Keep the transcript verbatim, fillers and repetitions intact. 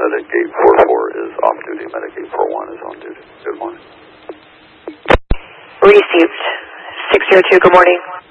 Medigate four four is off duty. Medigate four one is on duty. Good morning. Received. six zero two, good morning.